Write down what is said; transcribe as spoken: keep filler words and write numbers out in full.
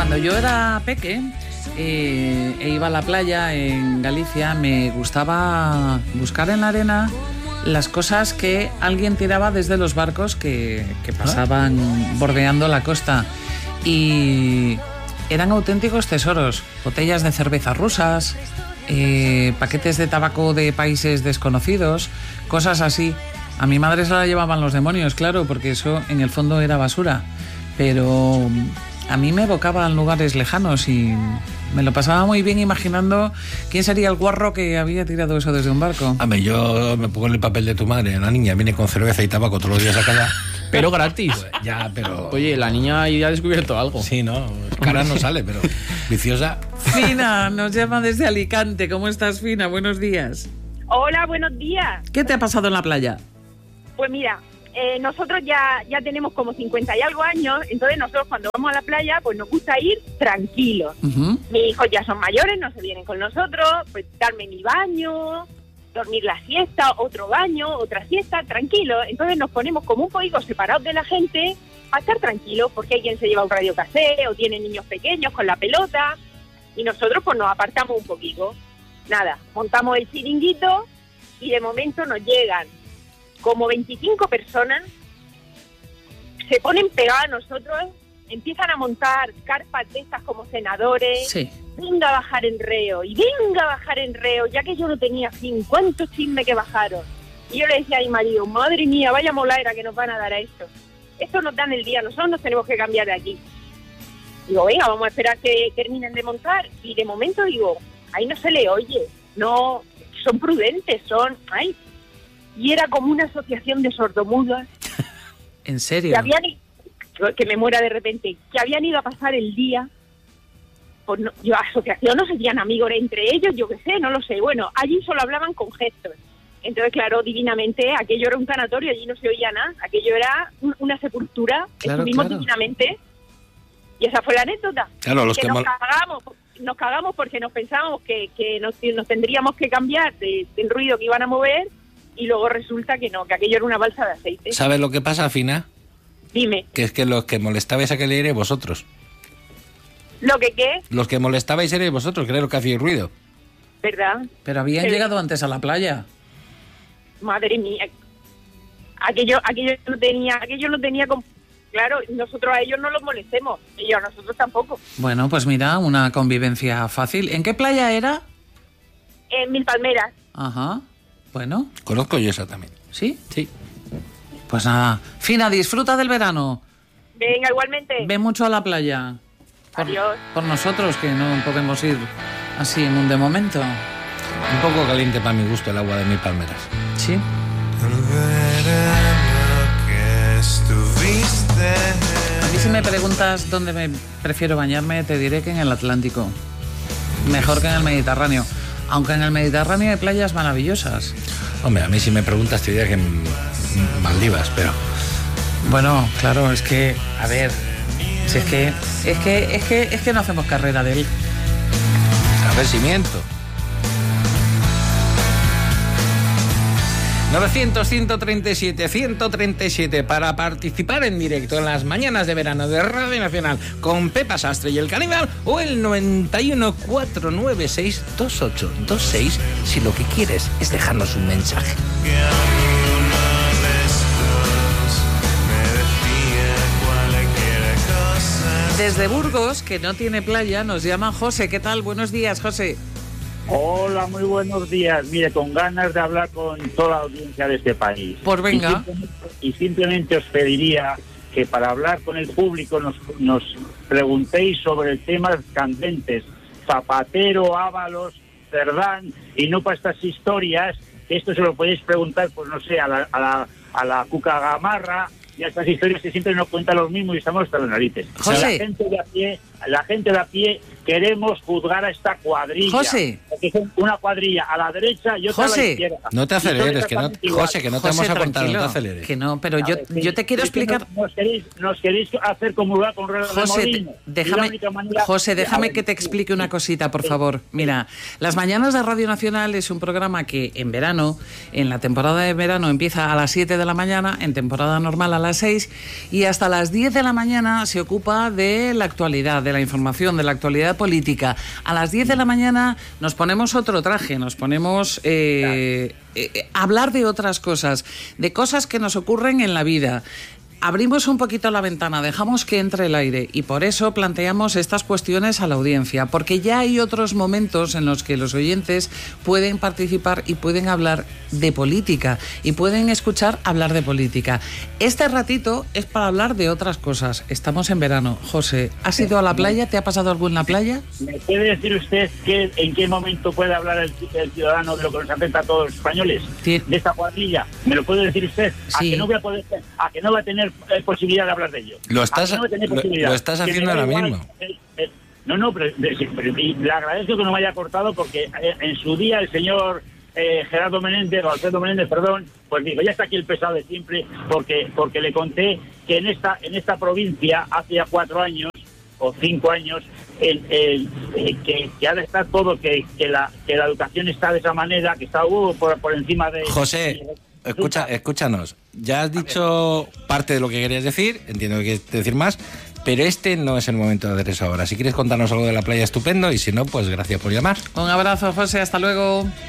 Cuando yo era peque eh, e iba a la playa en Galicia, me gustaba buscar en la arena las cosas que alguien tiraba desde los barcos que, que pasaban bordeando la costa. Y eran auténticos tesoros. Botellas de cerveza rusas, eh, paquetes de tabaco de países desconocidos, cosas así. A mi madre se la llevaban los demonios, claro, porque eso en el fondo era basura. Pero a mí me evocaba lugares lejanos y me lo pasaba muy bien imaginando quién sería el guarro que había tirado eso desde un barco. A mí, yo me pongo en el papel de tu madre. La niña viene con cerveza y tabaco todos los días a casa. Pero gratis. Pues ya, pero... Oye, la niña ya ha descubierto algo. Sí, ¿no? Cara no sale, pero viciosa. Fina, nos llama desde Alicante. ¿Cómo estás, Fina? Buenos días. Hola, buenos días. ¿Qué te ha pasado en la playa? Pues mira, eh, nosotros ya, ya tenemos como cincuenta y algo años, entonces nosotros cuando vamos a la playa pues nos gusta ir tranquilos. Uh-huh. Mis hijos ya son mayores, no se vienen con nosotros, pues darme mi baño, dormir la siesta, otro baño, otra siesta, tranquilo. Entonces nos ponemos como un poquito separados de la gente para estar tranquilos, porque alguien se lleva un radio casé o tiene niños pequeños con la pelota y nosotros pues nos apartamos un poquito. Nada, montamos el chiringuito y de momento nos llegan como veinticinco personas, se ponen pegadas a nosotros, empiezan a montar carpas de estas como senadores, sí. Venga a bajar en reo, y venga a bajar en reo, ya que yo no tenía fin, ¿cuántos chismes que bajaron? Y yo le decía a mi marido, madre mía, vaya molaera que nos van a dar a esto. Esto nos dan el día, nosotros nos tenemos que cambiar de aquí. Digo, venga, vamos a esperar que terminen de montar, y de momento digo, ahí no se le oye, no, son prudentes, son, ay, y era como una asociación de sordomudos. ¿En serio? Que, habían, que me muera de repente, que habían ido a pasar el día, pues no, yo, asociación, no serían amigos entre ellos, yo qué sé, no lo sé. Bueno, allí solo hablaban con gestos. Entonces, claro, divinamente, aquello era un tanatorio, allí no se oía nada, aquello era un, una sepultura, claro, estuvimos claro. divinamente, y esa fue la anécdota. Claro, los que, que nos mal... cagamos, nos cagamos porque nos pensábamos que, que nos, nos tendríamos que cambiar de, del ruido que iban a mover, y luego resulta que no, que aquello era una balsa de aceite. ¿Sabes lo que pasa, Fina? Dime. Que es que los que molestabais a que le erais vosotros. ¿Lo que qué? Los que molestabais erais vosotros, que era lo que hacíais ruido. ¿Verdad? Pero habían Pero... llegado antes a la playa. Madre mía. Aquello, aquello no tenía, aquello no tenía... Comp- claro, nosotros a ellos no los molestemos, ellos a nosotros tampoco. Bueno, pues mira, una convivencia fácil. ¿En qué playa era? En Mil Palmeras. Ajá. Bueno. Conozco yo esa también. ¿Sí? Sí. Pues nada. Fina, disfruta del verano. Venga, igualmente. Ve mucho a la playa. Por, Adiós. Por nosotros, que no podemos ir así en un de momento. Un poco caliente para mi gusto el agua de Mil Palmeras. Sí. A mí si me preguntas dónde me prefiero bañarme, te diré que en el Atlántico. Mejor que en el Mediterráneo. Aunque en el Mediterráneo hay playas maravillosas. Hombre, a mí si me preguntas te diría que en Maldivas, pero... Bueno, claro, es que, a ver, si es que, es que, es que, es que no hacemos carrera de él. A ver si miento. novecientos, ciento treinta y siete, ciento treinta y siete para participar en directo en las mañanas de verano de Radio Nacional con Pepa Sastre y el Caníbal, o el noventa y uno, cuatrocientos noventa y seis, veintiocho veintiséis si lo que quieres es dejarnos un mensaje. Desde Burgos, que no tiene playa, nos llama José. ¿Qué tal? Buenos días, José. Hola, muy buenos días. Mire, con ganas de hablar con toda la audiencia de este país. Pues venga. Y simplemente, y simplemente os pediría que para hablar con el público nos, nos preguntéis sobre temas candentes. Zapatero, Ábalos, Cerdán, y no para estas historias. Esto se lo podéis preguntar, pues no sé, a la, a la, a la Cuca Gamarra, y a estas historias que siempre nos cuentan los mismos y estamos hasta las narices. José. La gente de a pie, la gente de a pie queremos juzgar a esta cuadrilla. José. que son una cuadrilla a la derecha y otra José, a la izquierda. No te aceleres, que no, Igual. José, que no te José, vamos a contar, no te tranquilo, aceleres. que no, pero A yo, ver, sí, yo te quiero es que explicar... Nos, nos queréis, nos queréis hacer comulgar con ruedas de José, molino. te- déjame, Y la única manera- José, déjame A ver, que te explique una cosita, por favor. Mira, Las Mañanas de Radio Nacional es un programa que en verano, en la temporada de verano, empieza a las siete de la mañana, en temporada normal a las seis, y hasta las diez de la mañana se ocupa de la actualidad, de la información, de la actualidad política. A las diez de la mañana nos ponemos otro traje, nos ponemos eh, eh, a hablar de otras cosas, de cosas que nos ocurren en la vida. Abrimos un poquito la ventana, dejamos que entre el aire y por eso planteamos estas cuestiones a la audiencia, porque ya hay otros momentos en los que los oyentes pueden participar y pueden hablar de política y pueden escuchar hablar de política. Este ratito es para hablar de otras cosas. Estamos en verano. José, ¿has ido a la playa? ¿Te ha pasado algo en la playa? ¿Me puede decir usted que, en qué momento puede hablar el, el ciudadano de lo que nos afecta a todos los españoles? Sí. De esta cuadrilla. ¿Me lo puede decir usted? ¿A Sí. que no voy a poder, a que no va a tener eh, posibilidad de hablar de ello? Lo ¿A estás- que no va a tener lo- posibilidad? lo estás Que me haciendo da ahora igual, mismo. eh, eh, no, no, pero, pero- pero- y le agradezco que no me haya cortado porque eh, en su día el señor eh, Gerardo Menéndez, o Alfredo Menéndez, perdón, pues digo, ya está aquí el pesado de siempre, porque porque le conté que en esta en esta provincia hace ya cuatro años o cinco años el, el, eh, que, que ha de estar todo, que, que la que la educación está de esa manera, que está uh, por, por encima de... José, escucha, escúchanos. Ya has dicho parte de lo que querías decir, entiendo que quieres decir más, pero este no es el momento de hacer eso ahora. Si quieres contarnos algo de la playa, estupendo, y si no, pues gracias por llamar. Un abrazo, José, hasta luego.